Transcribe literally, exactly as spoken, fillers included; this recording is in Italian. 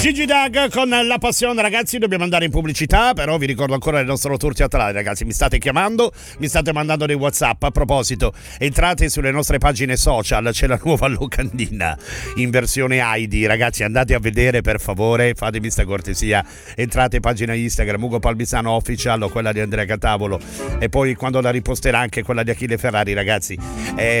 Gigi Dag con La Passione. Ragazzi, dobbiamo andare in pubblicità, però vi ricordo ancora il nostro tour teatrale. Ragazzi, mi state chiamando, mi state mandando dei WhatsApp. A proposito, entrate sulle nostre pagine social, c'è la nuova locandina in versione Heidi. Ragazzi, andate a vedere per favore, fatemi sta cortesia, entrate in pagina Instagram Ugo Palmisano Official o quella di Andrea Catavolo, e poi quando la riposterà anche quella di Achille Ferrari. Ragazzi, eh,